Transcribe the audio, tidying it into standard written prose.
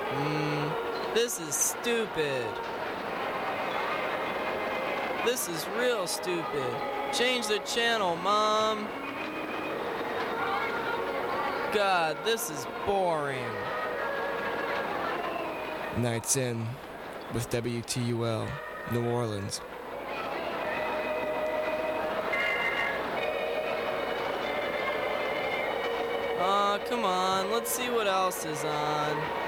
This is stupid. This is real stupid. Change the channel, Mom. God, this is boring. Nights In with WTUL, New Orleans. Come on, let's see what else is on.